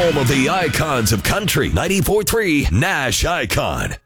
home of the icons of country. 94.3 Nash Icon.